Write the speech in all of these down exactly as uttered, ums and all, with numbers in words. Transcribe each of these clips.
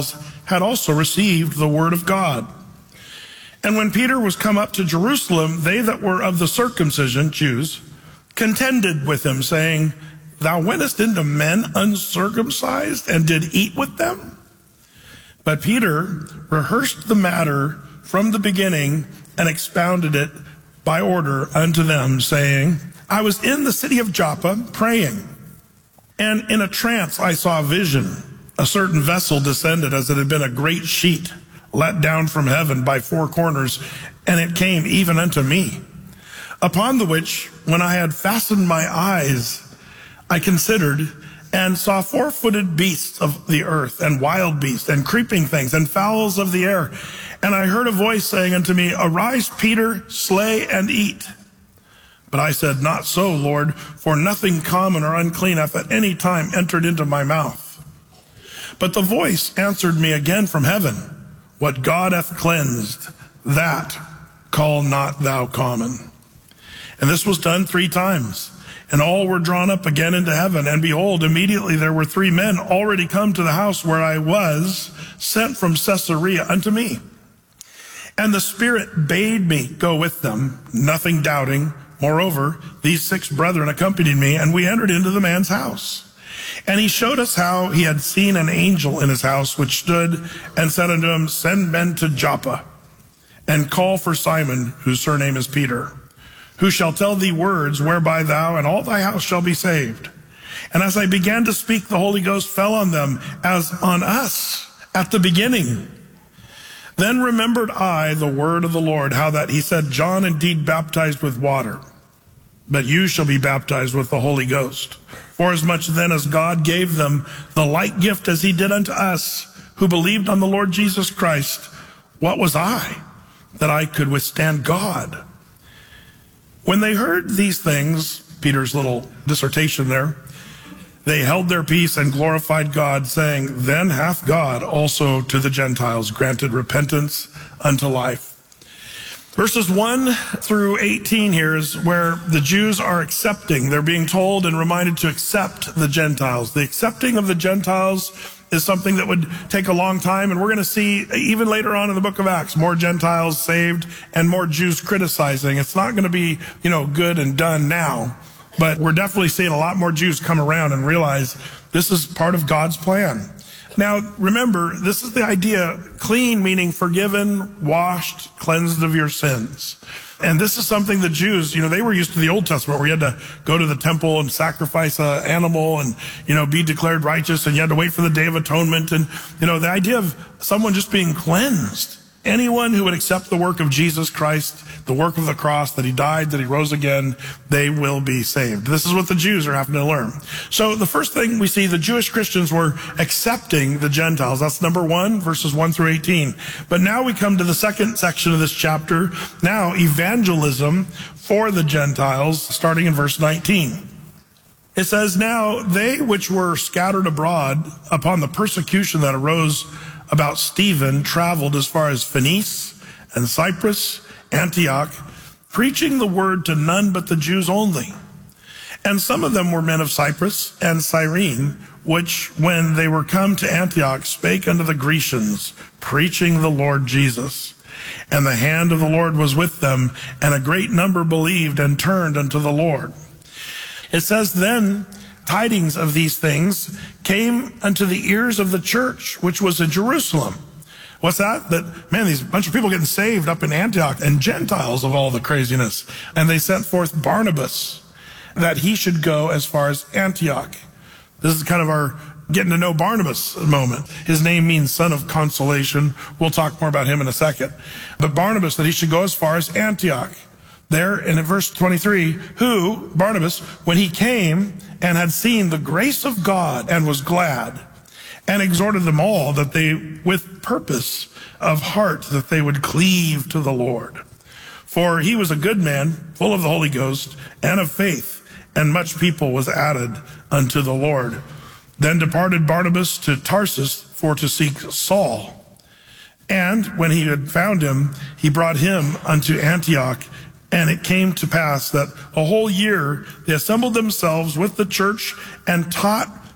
had also received the word of God. And when Peter was come up to Jerusalem, they that were of the circumcision, Jews, contended with him, saying, Thou wentest into men uncircumcised, and did eat with them? But Peter rehearsed the matter from the beginning, and expounded it by order unto them, saying, I was in the city of Joppa praying, and in a trance I saw a vision. A certain vessel descended as it had been a great sheet, let down from heaven by four corners, and it came even unto me. Upon the which, when I had fastened my eyes, I considered, and saw four-footed beasts of the earth, and wild beasts, and creeping things, and fowls of the air. And I heard a voice saying unto me, Arise, Peter, slay and eat. But I said, Not so, Lord, for nothing common or unclean hath at any time entered into my mouth. But the voice answered me again from heaven, What God hath cleansed, that call not thou common. And this was done three times. And all were drawn up again into heaven. And behold, immediately there were three men already come to the house where I was, sent from Caesarea unto me. And the Spirit bade me go with them, nothing doubting. Moreover, these six brethren accompanied me, and we entered into the man's house. And he showed us how he had seen an angel in his house, which stood and said unto him, Send men to Joppa, and call for Simon, whose surname is Peter, who shall tell thee words whereby thou and all thy house shall be saved. And as I began to speak, the Holy Ghost fell on them as on us at the beginning. Then remembered I the word of the Lord, how that he said, John indeed baptized with water, but you shall be baptized with the Holy Ghost. Forasmuch then as God gave them the like gift as he did unto us, who believed on the Lord Jesus Christ, what was I, that I could withstand God? When they heard these things, Peter's little dissertation there, they held their peace and glorified God, saying, Then hath God also to the Gentiles granted repentance unto life. Verses one through eighteen here is where the Jews are accepting. They're being told and reminded to accept the Gentiles. The accepting of the Gentiles is something that would take a long time, and we're going to see even later on in the book of Acts, more Gentiles saved and more Jews criticizing. It's not going to be, you know, good and done now, but we're definitely seeing a lot more Jews come around and realize this is part of God's plan. Now, remember, this is the idea, clean meaning forgiven, washed, cleansed of your sins. And this is something the Jews, you know, they were used to the Old Testament where you had to go to the temple and sacrifice an animal and, you know, be declared righteous, and you had to wait for the Day of Atonement. And, you know, the idea of someone just being cleansed. Anyone who would accept the work of Jesus Christ, the work of the cross, that he died, that he rose again, they will be saved. This is what the Jews are having to learn. So the first thing we see, the Jewish Christians were accepting the Gentiles. That's number one, verses one through eighteen. But now we come to the second section of this chapter. Now, evangelism for the Gentiles, starting in verse nineteen. It says, Now they which were scattered abroad upon the persecution that arose about Stephen traveled as far as Phoenice and Cyprus, Antioch, preaching the word to none but the Jews only. And some of them were men of Cyprus and Cyrene, which, when they were come to Antioch, spake unto the Grecians, preaching the Lord Jesus. And the hand of the Lord was with them, and a great number believed and turned unto the Lord. It says, Then tidings of these things came unto the ears of the church, which was in Jerusalem. What's that? That, man, these bunch of people getting saved up in Antioch, and Gentiles of all the craziness. And they sent forth Barnabas, that he should go as far as Antioch. This is kind of our getting to know Barnabas moment. His name means son of consolation. We'll talk more about him in a second. But Barnabas, that he should go as far as Antioch. There in verse twenty-three, who, Barnabas, when he came and had seen the grace of God and was glad, and exhorted them all that they, with purpose of heart, that they would cleave to the Lord. For he was a good man, full of the Holy Ghost and of faith, and much people was added unto the Lord. Then departed Barnabas to Tarsus for to seek Saul. And when he had found him, he brought him unto Antioch. And it came to pass that a whole year they assembled themselves with the church and taught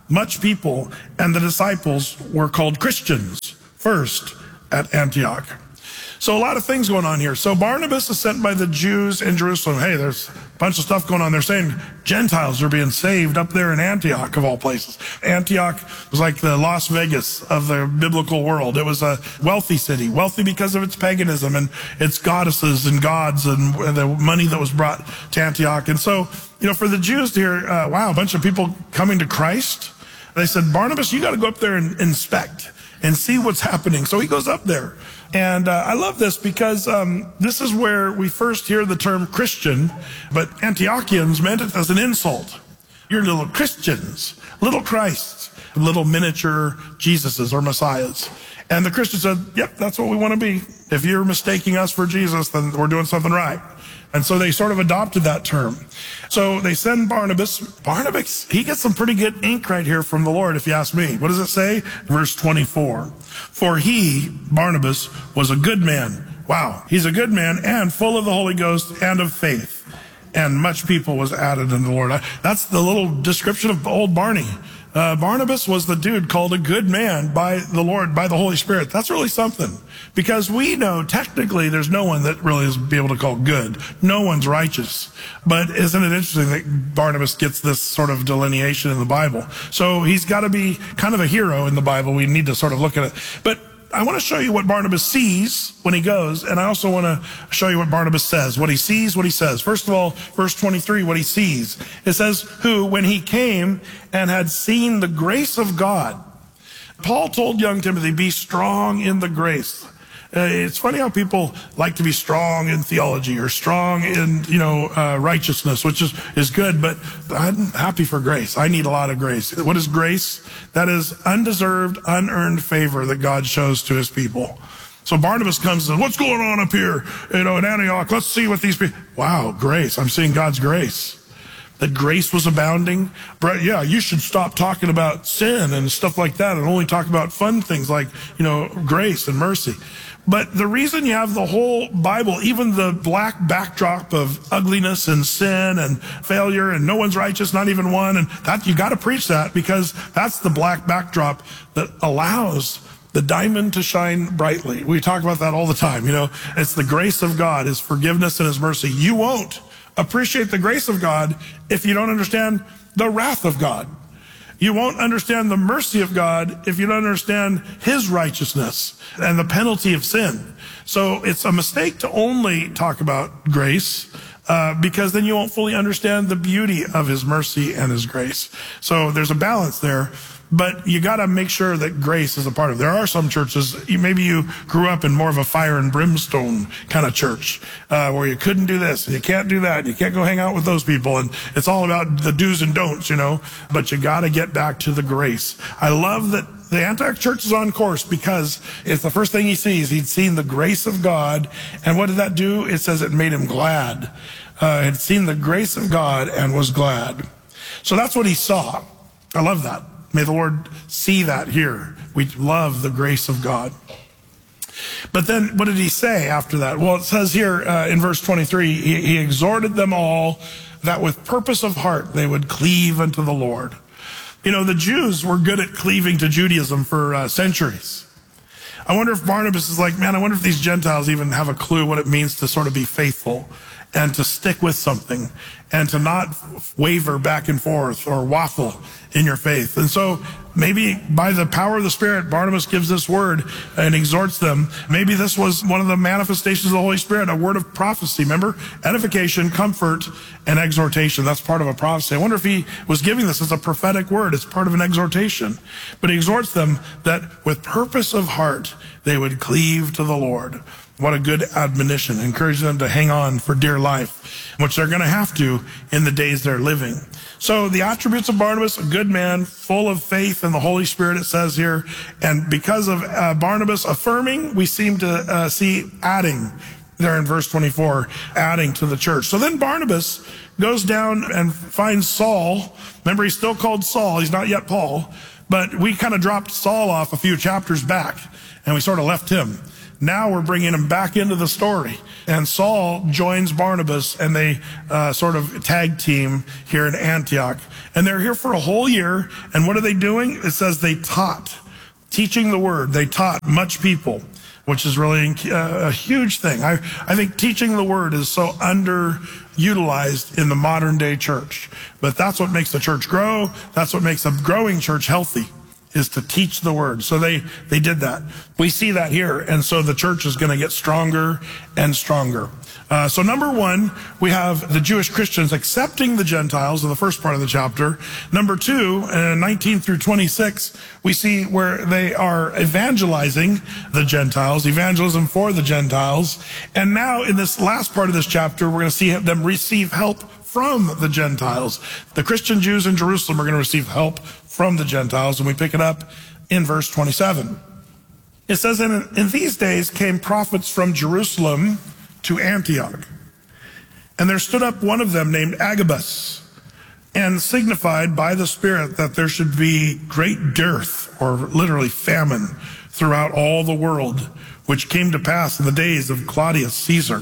much people, and the disciples were called Christians first at Antioch. So a lot of things going on here. So Barnabas is sent by the Jews in Jerusalem. Hey, there's a bunch of stuff going on. They're saying Gentiles are being saved up there in Antioch, of all places. Antioch was like the Las Vegas of the biblical world. It was a wealthy city, wealthy because of its paganism and its goddesses and gods and the money that was brought to Antioch. And so, you know, for the Jews to hear, uh, wow, a bunch of people coming to Christ, they said, Barnabas, you got to go up there and inspect and see what's happening. So he goes up there. And uh, I love this because um, this is where we first hear the term Christian, but Antiochians meant it as an insult. You're little Christians, little Christs, little miniature Jesuses or Messiahs. And the Christians said, yep, that's what we want to be. If you're mistaking us for Jesus, then we're doing something right. And so they sort of adopted that term. So they send Barnabas. Barnabas, he gets some pretty good ink right here from the Lord, if you ask me. What does it say? Verse twenty-four. For he, Barnabas, was a good man. Wow. He's a good man and full of the Holy Ghost and of faith. And much people was added in the Lord. That's the little description of old Barney. Uh, Barnabas was the dude called a good man by the Lord, by the Holy Spirit. That's really something. Because we know technically there's no one that really is be able to call good. No one's righteous. But isn't it interesting that Barnabas gets this sort of delineation in the Bible? So he's got to be kind of a hero in the Bible. We need to sort of look at it. But I want to show you what Barnabas sees when he goes, and I also want to show you what Barnabas says, what he sees, what he says. First of all, verse twenty-three, what he sees. It says, who, when he came and had seen the grace of God. Paul told young Timothy, be strong in the grace. Uh, it's funny how people like to be strong in theology or strong in, you know, uh, righteousness, which is, is good, but I'm happy for grace. I need a lot of grace. What is grace? That is undeserved, unearned favor that God shows to his people. So Barnabas comes and says, what's going on up here, you know, in Antioch? Let's see what these people, wow, grace. I'm seeing God's grace. That grace was abounding. But yeah, you should stop talking about sin and stuff like that and only talk about fun things like, you know, grace and mercy. But the reason you have the whole Bible, even the black backdrop of ugliness and sin and failure and no one's righteous, not even one, and that you got to preach that because that's the black backdrop that allows the diamond to shine brightly. We talk about that all the time. You know, it's the grace of God, his forgiveness and his mercy. You won't appreciate the grace of God if you don't understand the wrath of God. You won't understand the mercy of God if you don't understand his righteousness and the penalty of sin. So it's a mistake to only talk about grace uh, because then you won't fully understand the beauty of his mercy and his grace. So there's a balance there. But you got to make sure that grace is a part of it. There are some churches, maybe you grew up in more of a fire and brimstone kind of church, uh, where you couldn't do this and you can't do that and you can't go hang out with those people. And it's all about the do's and don'ts, you know, but you got to get back to the grace. I love that the Antioch church is on course because it's the first thing he sees. He'd seen the grace of God. And what did that do? It says it made him glad. Uh, had seen the grace of God and was glad. So that's what he saw. I love that. May the Lord see that here. We love the grace of God. But then what did he say after that? Well, it says here uh, in verse twenty-three, he, he exhorted them all that with purpose of heart they would cleave unto the Lord. You know, the Jews were good at cleaving to Judaism for uh, centuries. I wonder if Barnabas is like, man, I wonder if these Gentiles even have a clue what it means to sort of be faithful and to stick with something and to not waver back and forth or waffle in your faith. And so maybe by the power of the Spirit, Barnabas gives this word and exhorts them. Maybe this was one of the manifestations of the Holy Spirit, a word of prophecy. Remember, edification, comfort, and exhortation. That's part of a prophecy. I wonder if he was giving this as a prophetic word. It's part of an exhortation. But he exhorts them that with purpose of heart, they would cleave to the Lord. What a good admonition. Encourage them to hang on for dear life, which they're going to have to in the days they're living. So the attributes of Barnabas, a good man, full of faith in the Holy Spirit, it says here. And because of uh, Barnabas affirming, we seem to uh, see adding there in verse twenty-four, adding to the church. So then Barnabas goes down and finds Saul. Remember, he's still called Saul. He's not yet Paul. But we kind of dropped Saul off a few chapters back, and we sort of left him. Now we're bringing him back into the story. And Saul joins Barnabas, and they uh, sort of tag team here in Antioch. And they're here for a whole year. And what are they doing? It says they taught, teaching the word. They taught much people, which is really a, a huge thing. I, I think teaching the word is so underutilized in the modern day church. But that's what makes the church grow. That's what makes a growing church healthy, is to teach the word. So they, they did that. We see that here. And so the church is going to get stronger and stronger. Uh, so number one, we have the Jewish Christians accepting the Gentiles in the first part of the chapter. Number two, uh, nineteen through twenty-six, we see where they are evangelizing the Gentiles, evangelism for the Gentiles. And now in this last part of this chapter, we're going to see them receive help from the Gentiles. The Christian Jews in Jerusalem are going to receive help from the Gentiles, and we pick it up in verse twenty-seven. It says, in, in these days came prophets from Jerusalem to Antioch. And there stood up one of them named Agabus, and signified by the Spirit that there should be great dearth, or literally famine, throughout all the world, which came to pass in the days of Claudius Caesar.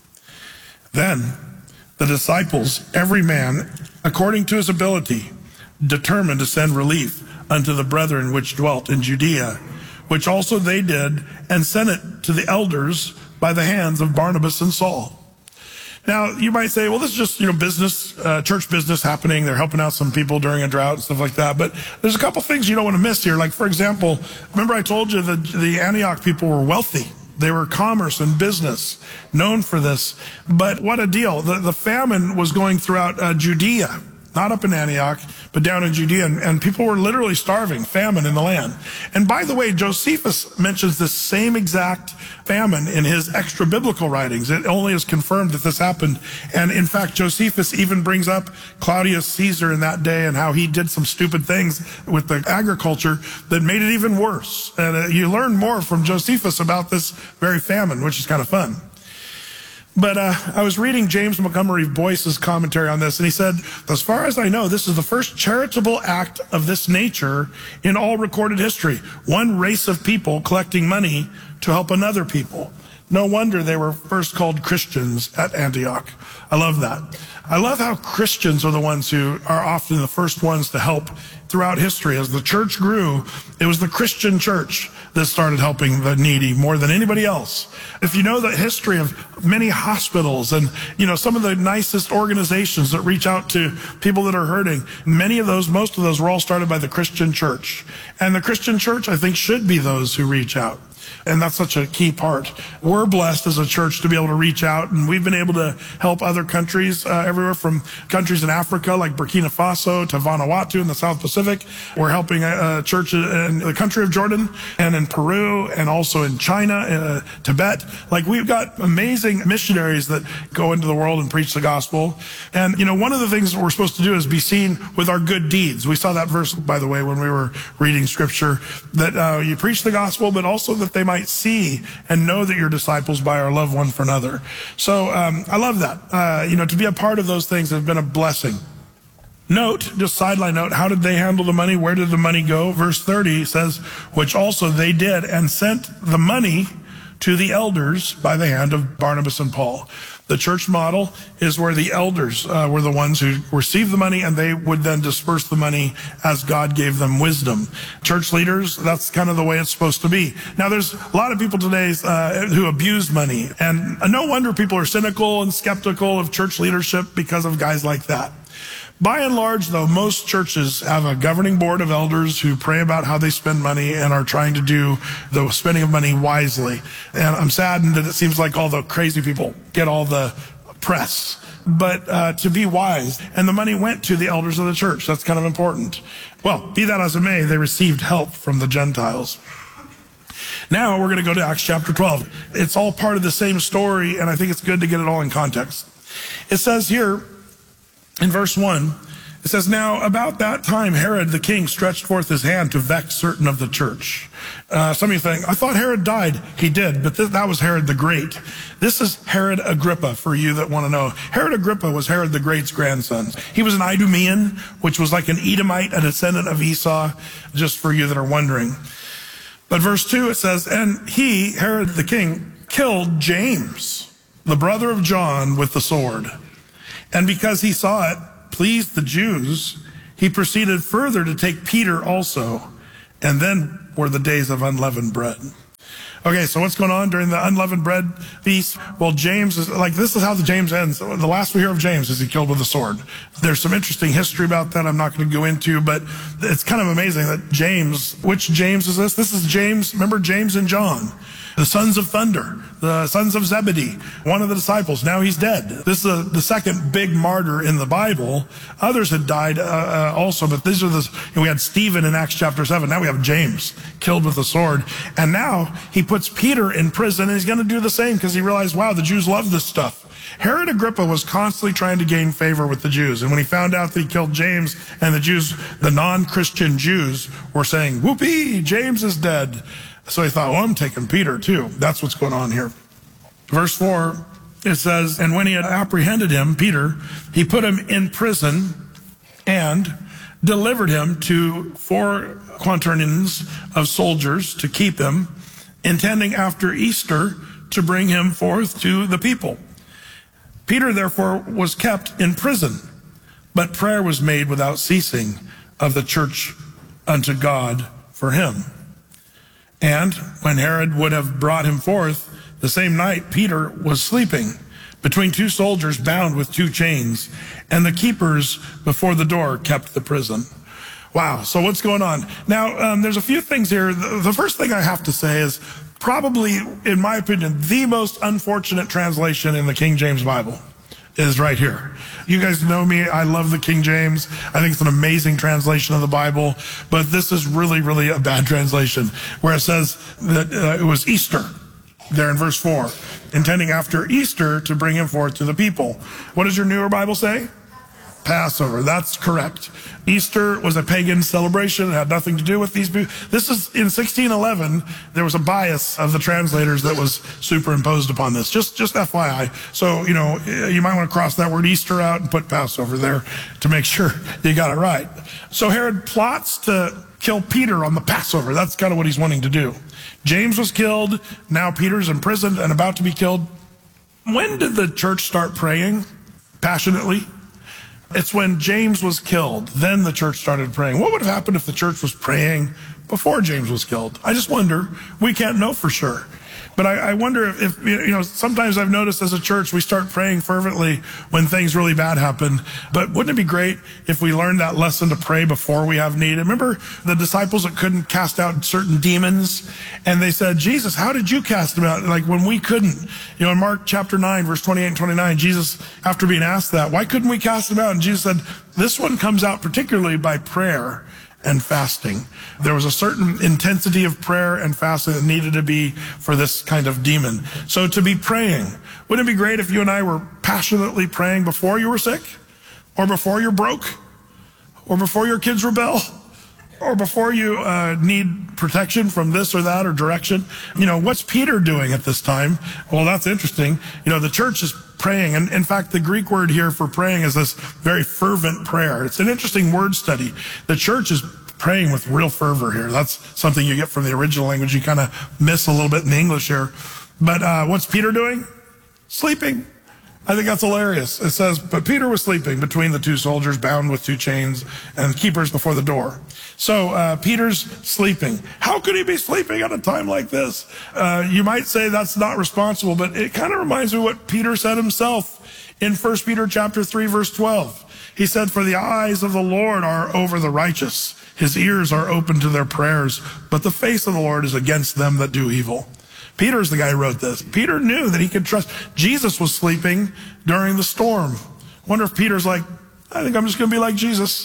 Then the disciples, every man according to his ability, determined to send relief unto the brethren which dwelt in Judea, which also they did, and sent it to the elders by the hands of Barnabas and Saul. Now, you might say, well, this is just, you know, business, uh, church business happening. They're helping out some people during a drought and stuff like that. But there's a couple things you don't want to miss here. Like, for example, remember I told you that the Antioch people were wealthy. They were commerce and business, known for this. But what a deal. The, the famine was going throughout uh, Judea. Not up in Antioch, but down in Judea. And, and people were literally starving, famine in the land. And by the way, Josephus mentions this same exact famine in his extra biblical writings. It only is confirmed that this happened. And in fact, Josephus even brings up Claudius Caesar in that day and how he did some stupid things with the agriculture that made it even worse. And uh, you learn more from Josephus about this very famine, which is kind of fun. But uh, I was reading James Montgomery Boyce's commentary on this, and he said, as far as I know, this is the first charitable act of this nature in all recorded history. One race of people collecting money to help another people. No wonder they were first called Christians at Antioch. I love that. I love how Christians are the ones who are often the first ones to help throughout history. As the church grew, it was the Christian church that started helping the needy more than anybody else. If you know the history of many hospitals and, you know, some of the nicest organizations that reach out to people that are hurting, many of those, most of those were all started by the Christian church. And the Christian church, I think, should be those who reach out. And that's such a key part. We're blessed as a church to be able to reach out, and we've been able to help other countries, uh, everywhere from countries in Africa like Burkina Faso to Vanuatu in the South Pacific. We're helping a, a church in the country of Jordan and in Peru and also in China, uh, Tibet. Like, we've got amazing missionaries that go into the world and preach the gospel. And, you know, one of the things that we're supposed to do is be seen with our good deeds. We saw that verse, by the way, when we were reading scripture, that uh, you preach the gospel, but also that they might see and know that you're disciples by our love one for another. So um, I love that. Uh, you know, to be a part of those things has been a blessing. Note, just sideline note, how did they handle the money? Where did the money go? Verse thirty says, which also they did, and sent the money to the elders by the hand of Barnabas and Paul. The church model is where the elders uh, were the ones who received the money, and they would then disperse the money as God gave them wisdom. Church leaders, that's kind of the way it's supposed to be. Now, there's a lot of people today uh, who abuse money, and no wonder people are cynical and skeptical of church leadership because of guys like that. By and large, though, most churches have a governing board of elders who pray about how they spend money and are trying to do the spending of money wisely. And I'm saddened that it seems like all the crazy people get all the press. But uh, to be wise, and the money went to the elders of the church. That's kind of important. Well, be that as it may, they received help from the Gentiles. Now we're going to go to Acts chapter twelve. It's all part of the same story, and I think it's good to get it all in context. It says here, in verse one, it says, now about that time Herod the king stretched forth his hand to vex certain of the church. Uh, some of you think, I thought Herod died. He did, but th- that was Herod the Great. This is Herod Agrippa, for you that want to know. Herod Agrippa was Herod the Great's grandson. He was an Idumean, which was like an Edomite, a descendant of Esau, just for you that are wondering. But verse two, it says, and he, Herod the king, killed James, the brother of John, with the sword. And because he saw it pleased the Jews, he proceeded further to take Peter also. And then were the days of unleavened bread. Okay, so what's going on during the unleavened bread feast? Well, James is, like, this is how the James ends. The last we hear of James is he killed with a sword. There's some interesting history about that I'm not going to go into, but it's kind of amazing that James, which James is this? This is James, remember James and John, the sons of thunder, the sons of Zebedee, one of the disciples. Now he's dead. This is a, the second big martyr in the Bible. Others had died uh, uh, also, but these are the, you know, we had Stephen in Acts chapter seven. Now we have James killed with a sword. And now he puts Peter in prison, and he's going to do the same because he realized, wow, the Jews love this stuff. Herod Agrippa was constantly trying to gain favor with the Jews. And when he found out that he killed James, and the Jews, the non-Christian Jews, were saying, whoopee, James is dead. So he thought, well, I'm taking Peter too. That's what's going on here. Verse four, it says, and when he had apprehended him, Peter, he put him in prison and delivered him to four quaternions of soldiers to keep him, intending after Easter to bring him forth to the people. Peter therefore was kept in prison, but prayer was made without ceasing of the church unto God for him. And when Herod would have brought him forth, the same night Peter was sleeping between two soldiers bound with two chains, and the keepers before the door kept the prison. Wow, so what's going on? Now, um, there's a few things here. The, the first thing I have to say is probably, in my opinion, the most unfortunate translation in the King James Bible is right here. You guys know me. I love the King James. I think it's an amazing translation of the Bible, but this is really, really a bad translation, where it says that uh, it was Easter, there in verse four, intending after Easter to bring him forth to the people. What does your newer Bible say? Passover. That's correct. Easter was a pagan celebration. It had nothing to do with these people. This is in sixteen eleven. There was a bias of the translators that was superimposed upon this. Just, just F Y I. So, you know, you might want to cross that word Easter out and put Passover there to make sure you got it right. So Herod plots to kill Peter on the Passover. That's kind of what he's wanting to do. James was killed. Now Peter's imprisoned and about to be killed. When did the church start praying passionately? It's when James was killed. Then the church started praying. What would have happened if the church was praying before James was killed? I just wonder. We can't know for sure. But I, I wonder if, if, you know, sometimes I've noticed as a church, we start praying fervently when things really bad happen. But wouldn't it be great if we learned that lesson to pray before we have need? Remember the disciples that couldn't cast out certain demons? And they said, Jesus, how did you cast them out? Like when we couldn't. You know, in Mark chapter nine, verse twenty-eight and twenty-nine, Jesus, after being asked that, why couldn't we cast them out? And Jesus said, this one comes out particularly by prayer and fasting. There was a certain intensity of prayer and fasting that needed to be for this kind of demon. So to be praying, wouldn't it be great if you and I were passionately praying before you were sick, or before you're broke, or before your kids rebel, or before you uh, need protection from this or that or direction? You know, what's Peter doing at this time? Well, that's interesting. You know, the church is praying. And in fact, the Greek word here for praying is this very fervent prayer. It's an interesting word study. The church is praying with real fervor here. That's something you get from the original language. You kind of miss a little bit in the English here. But uh, what's Peter doing? Sleeping. I think that's hilarious. It says, but Peter was sleeping between the two soldiers bound with two chains and keepers before the door. So uh, Peter's sleeping. How could he be sleeping at a time like this? Uh, you might say that's not responsible, but it kind of reminds me of what Peter said himself in First Peter chapter three, verse twelve. He said, for the eyes of the Lord are over the righteous. His ears are open to their prayers, but the face of the Lord is against them that do evil. Peter's the guy who wrote this. Peter knew that he could trust. Jesus was sleeping during the storm. Wonder if Peter's like, I think I'm just going to be like Jesus.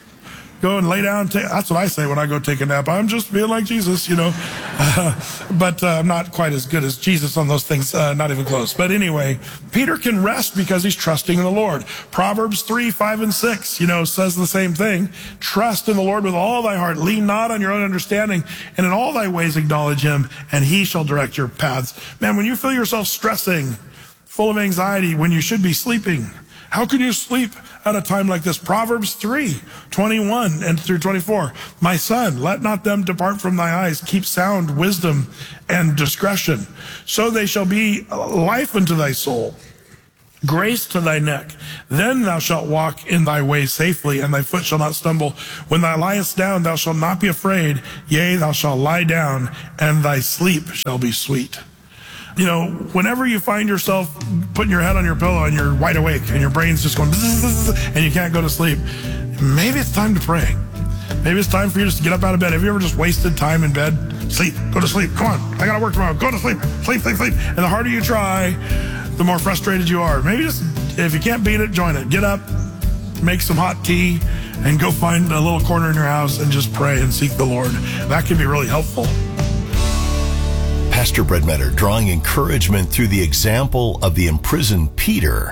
Go and lay down. Take, that's what I say when I go take a nap. I'm just being like Jesus, you know. Uh, but uh, I'm not quite as good as Jesus on those things, uh, not even close. But anyway, Peter can rest because he's trusting in the Lord. Proverbs three, five, and six, you know, says the same thing. Trust in the Lord with all thy heart. Lean not on your own understanding, and in all thy ways acknowledge him, and he shall direct your paths. Man, when you feel yourself stressing, full of anxiety, when you should be sleeping, how can you sleep at a time like this. Proverbs three, twenty-one and through twenty-four. My son, let not them depart from thy eyes. Keep sound wisdom and discretion. So they shall be life unto thy soul, grace to thy neck. Then thou shalt walk in thy way safely, and thy foot shall not stumble. When thou liest down, thou shalt not be afraid. Yea, thou shalt lie down, and thy sleep shall be sweet. You know, whenever you find yourself putting your head on your pillow and you're wide awake and your brain's just going and you can't go to sleep, maybe it's time to pray. Maybe it's time for you just to get up out of bed. Have you ever just wasted time in bed? Sleep, go to sleep. Come on, I gotta work tomorrow. Go to sleep, sleep, sleep, sleep. And the harder you try, the more frustrated you are. Maybe just, if you can't beat it, join it. Get up, make some hot tea, and go find a little corner in your house and just pray and seek the Lord. That can be really helpful. Pastor Brett Meador drawing encouragement through the example of the imprisoned Peter.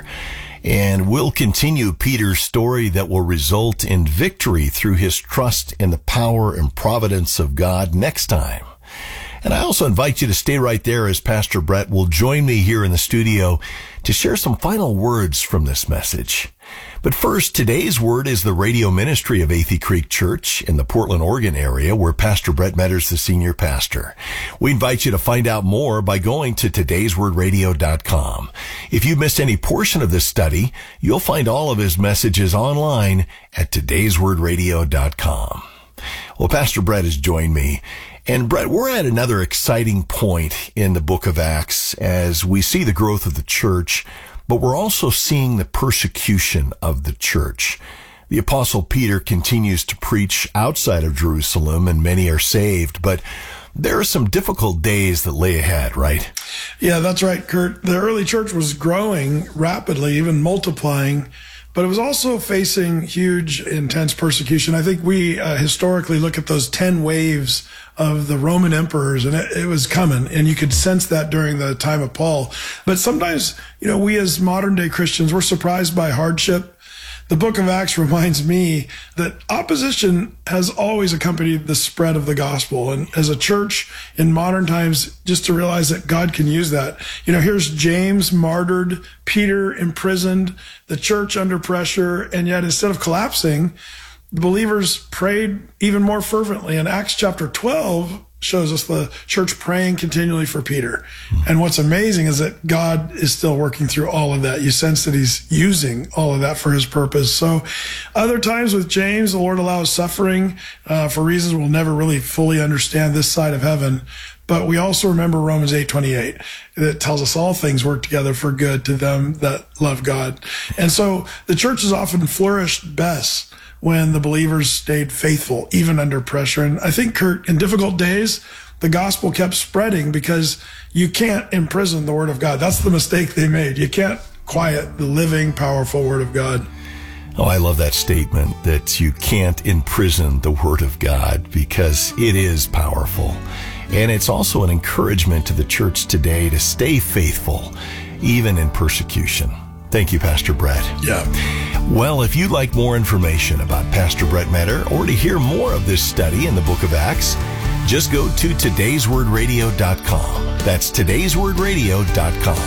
And we'll continue Peter's story that will result in victory through his trust in the power and providence of God next time. And I also invite you to stay right there as Pastor Brett will join me here in the studio to share some final words from this message. But first, today's word is the radio ministry of Athey Creek Church in the Portland, Oregon area, where Pastor Brett Meador is the senior pastor. We invite you to find out more by going to todays word radio dot com. If you missed any portion of this study, you'll find all of his messages online at todays word radio dot com. Well, Pastor Brett has joined me. And Brett, we're at another exciting point in the book of Acts as we see the growth of the church, but we're also seeing the persecution of the church. The Apostle Peter continues to preach outside of Jerusalem, and many are saved, but there are some difficult days that lay ahead, right? Yeah, that's right, Kurt. The early church was growing rapidly, even multiplying, but it was also facing huge, intense persecution. I think we uh, historically look at those ten waves of the Roman emperors, and it, it was coming, and you could sense that during the time of Paul. But sometimes, you know, we as modern day Christians, we're surprised by hardship. The book of Acts reminds me that opposition has always accompanied the spread of the gospel. And as a church in modern times, just to realize that God can use that. You know, here's James martyred, Peter imprisoned, the church under pressure, and yet instead of collapsing, the believers prayed even more fervently. And Acts chapter twelve shows us the church praying continually for Peter. And what's amazing is that God is still working through all of that. You sense that he's using all of that for his purpose. So other times with James, the Lord allows suffering uh, for reasons we'll never really fully understand this side of heaven. But we also remember Romans eight twenty-eight that tells us all things work together for good to them that love God. And so the church has often flourished best when the believers stayed faithful, even under pressure. And I think, Kurt, in difficult days, the gospel kept spreading because you can't imprison the word of God. That's the mistake they made. You can't quiet the living, powerful word of God. Oh, I love that statement that you can't imprison the word of God because it is powerful. And it's also an encouragement to the church today to stay faithful, even in persecution. Thank you, Pastor Brett. Yeah. Well, if you'd like more information about Pastor Brett Meador or to hear more of this study in the book of Acts, just go to todays word radio dot com. That's todays word radio dot com.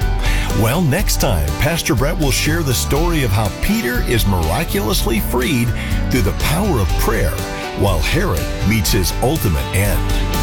Well, next time, Pastor Brett will share the story of how Peter is miraculously freed through the power of prayer while Herod meets his ultimate end.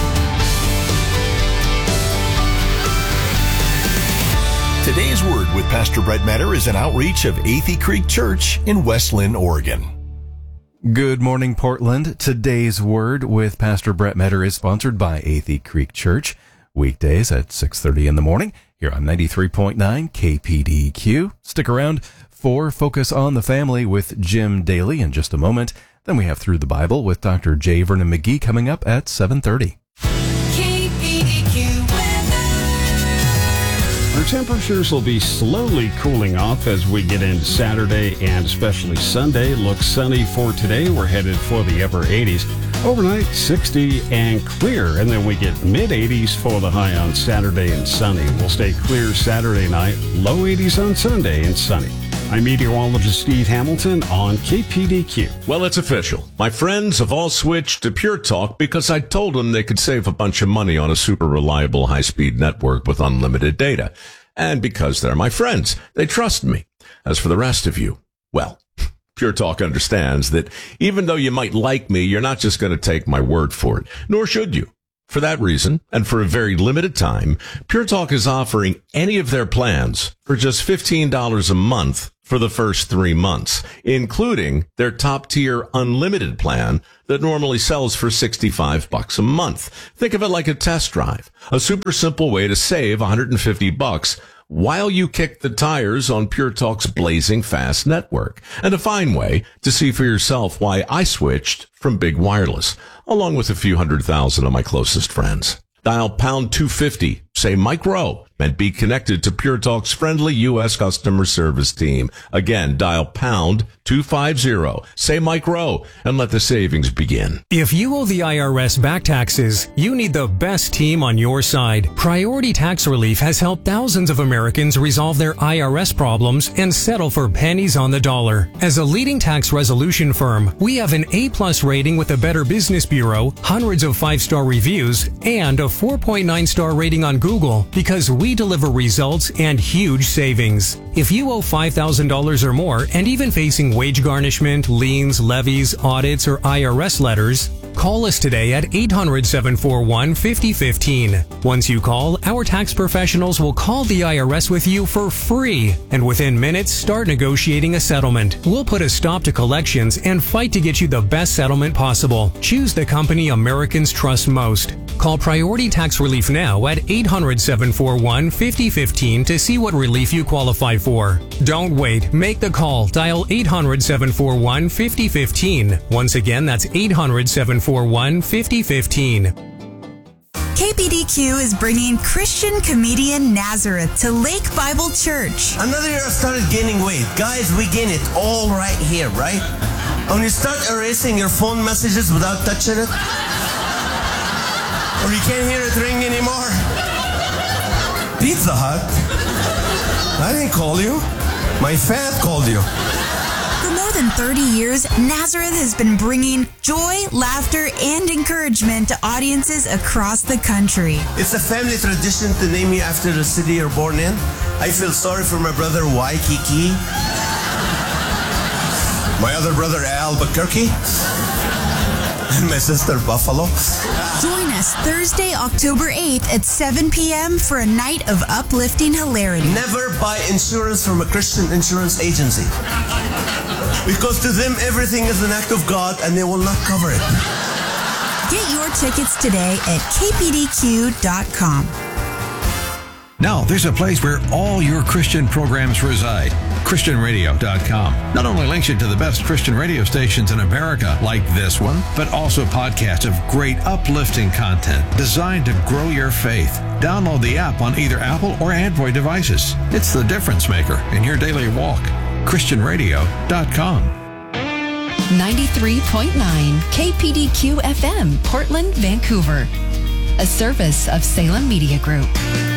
Today's Word with Pastor Brett Meador is an outreach of Athey Creek Church in West Linn, Oregon. Good morning, Portland. Today's Word with Pastor Brett Meador is sponsored by Athey Creek Church. Weekdays at six thirty in the morning here on ninety-three point nine K P D Q. Stick around for Focus on the Family with Jim Daly in just a moment. Then we have Through the Bible with Doctor J. Vernon McGee coming up at seven thirty. Our temperatures will be slowly cooling off as we get into Saturday and especially Sunday. Looks sunny for today. We're headed for the upper eighties. Overnight, sixty and clear. And then we get mid eighties for the high on Saturday and sunny. We'll stay clear Saturday night, low eighties on Sunday and sunny. I'm meteorologist Steve Hamilton on K P D Q. Well, it's official. My friends have all switched to Pure Talk because I told them they could save a bunch of money on a super reliable high-speed network with unlimited data. And because they're my friends, they trust me. As for the rest of you, well, Pure Talk understands that even though you might like me, you're not just going to take my word for it, nor should you. For that reason, and for a very limited time, Pure Talk is offering any of their plans for just fifteen dollars a month for the first three months, including their top-tier unlimited plan that normally sells for sixty-five bucks a month. Think of it like a test drive, a super simple way to save one hundred fifty bucks while you kick the tires on Pure Talk's blazing fast network, and a fine way to see for yourself why I switched from Big Wireless, along with a few hundred thousand of my closest friends. Dial pound two fifty, say Mike Rowe, and be connected to Pure Talk's friendly U S customer service team. Again, dial pound two fifty, say Mike Rowe, and let the savings begin. If you owe the I R S back taxes, you need the best team on your side. Priority Tax Relief has helped thousands of Americans resolve their I R S problems and settle for pennies on the dollar. As a leading tax resolution firm, we have an A-plus rating with the Better Business Bureau, hundreds of five-star reviews, and a four point nine star rating on Google because we deliver results and huge savings. If you owe five thousand dollars or more and even facing wage garnishment, liens, levies, audits, or I R S letters, call us today at eight hundred, seven four one, five oh one five. Once you call, our tax professionals will call the I R S with you for free, and within minutes, start negotiating a settlement. We'll put a stop to collections and fight to get you the best settlement possible. Choose the company Americans trust most. Call Priority Tax Relief now at eight hundred, seven four one, five oh one five to see what relief you qualify for. Don't wait. Make the call. Dial eight hundred, seven four one, five oh one five. Once again, that's eight hundred, seven four one, five oh one five. K P D Q is bringing Christian comedian Nazareth to Lake Bible Church. Another year I started gaining weight. Guys, we gain it all right here, right? When you start erasing your phone messages without touching it, or you can't hear it ring anymore. Pizza Hut? I didn't call you. My fat called you. For more than thirty years, Nazareth has been bringing joy, laughter, and encouragement to audiences across the country. It's a family tradition to name you after the city you're born in. I feel sorry for my brother Waikiki, my other brother Albuquerque, and my sister Buffalo. Join us Thursday, October eighth at seven p.m. for a night of uplifting hilarity. Never buy insurance from a Christian insurance agency, because to them everything is an act of God and they will not cover it. Get your tickets today at k p d q dot com. Now, there's a place where all your Christian programs reside. Christian radio dot com not only links you to the best Christian radio stations in America, like this one, but also podcasts of great uplifting content designed to grow your faith. Download the app on either Apple or Android devices. It's the difference maker in your daily walk. Christian radio dot com. ninety-three point nine K P D Q F M, Portland, Vancouver. A service of Salem Media Group.